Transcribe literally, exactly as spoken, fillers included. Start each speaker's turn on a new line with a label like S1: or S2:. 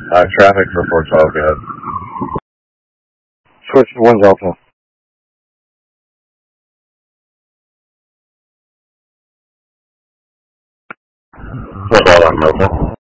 S1: Uh, traffic for four twelve, go ahead.
S2: Switch to one Delta.
S1: Four Delta on Delta.